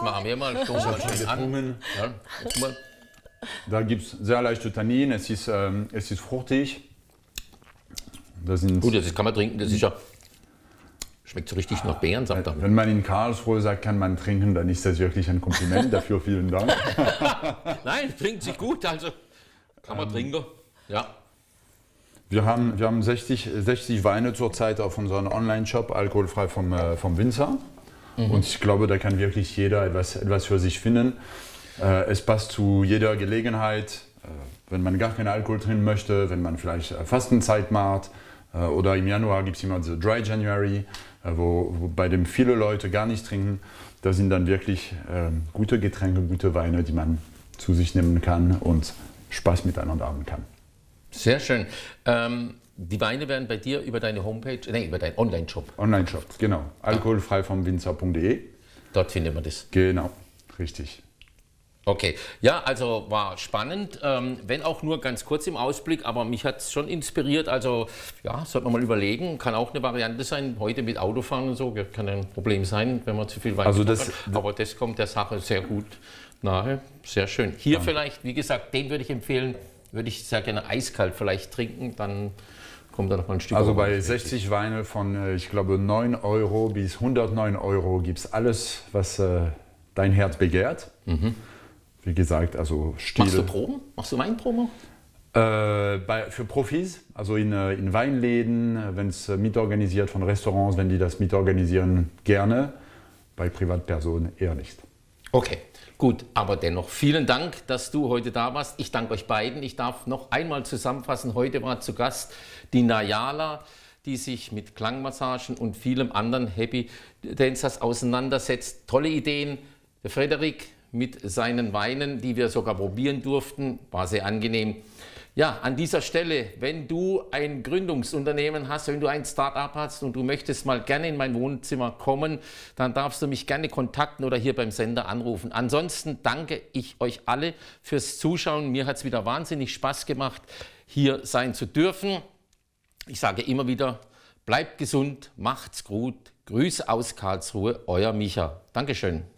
machen wir mal. Stoßen wir schön an. Ja, guck mal. Da gibt es sehr leichte Tannin, es ist fruchtig. Das kann man trinken, das ist ja, schmeckt so richtig nach Beerensaft. Wenn man in Karlsruhe sagt, kann man trinken, dann ist das wirklich ein Kompliment. Dafür vielen Dank. Nein, trinkt sich gut, also kann man trinken. Ja. Wir haben 60 Weine zurzeit auf unserem Online-Shop, alkoholfrei vom Winzer. Und ich glaube, da kann wirklich jeder etwas für sich finden. Es passt zu jeder Gelegenheit, wenn man gar keinen Alkohol trinken möchte, wenn man vielleicht Fastenzeit macht. Oder im Januar gibt es immer so Dry January, bei dem viele Leute gar nicht trinken. Das sind dann wirklich gute Getränke, gute Weine, die man zu sich nehmen kann und Spaß miteinander haben kann. Sehr schön. Die Weine werden bei dir über deine Homepage, über deinen Online-Shop. Online-Shop, genau. Alkoholfrei vom Winzer.de. Dort findet man das. Genau, richtig. Okay, ja, also war spannend, wenn auch nur ganz kurz im Ausblick, aber mich hat es schon inspiriert, also ja, sollte man mal überlegen, kann auch eine Variante sein, heute mit Autofahren und so, kann ein Problem sein, wenn man zu viel Wein hat, aber das kommt der Sache sehr gut nahe, sehr schön. Hier vielleicht, wie gesagt, den würde ich empfehlen, würde ich sehr gerne eiskalt vielleicht trinken, dann kommt da noch mal ein Stück. Also bei 60 Weine von, ich glaube, 9 Euro bis 109 Euro gibt es alles, was dein Herz begehrt. Wie gesagt, also Stile. Machst du Proben? Machst du Weinproben? Für Profis, also in Weinläden, wenn es mitorganisiert von Restaurants, wenn die das mitorganisieren, gerne. Bei Privatpersonen eher nicht. Okay, gut, aber dennoch vielen Dank, dass du heute da warst. Ich danke euch beiden. Ich darf noch einmal zusammenfassen, heute war zu Gast die Najala, die sich mit Klangmassagen und vielem anderen Happy Dancers auseinandersetzt. Tolle Ideen. Der Frederik mit seinen Weinen, die wir sogar probieren durften, war sehr angenehm. Ja, an dieser Stelle, wenn du ein Gründungsunternehmen hast, wenn du ein Start-up hast und du möchtest mal gerne in mein Wohnzimmer kommen, dann darfst du mich gerne kontakten oder hier beim Sender anrufen. Ansonsten danke ich euch alle fürs Zuschauen. Mir hat es wieder wahnsinnig Spaß gemacht, hier sein zu dürfen. Ich sage immer wieder, bleibt gesund, macht's gut. Grüße aus Karlsruhe, euer Micha. Dankeschön.